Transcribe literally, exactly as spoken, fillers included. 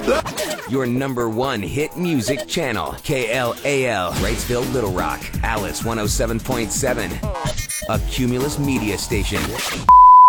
Your number one hit music channel, K L A L, Wrightsville, Little Rock, Alice one oh seven point seven, a Cumulus media station.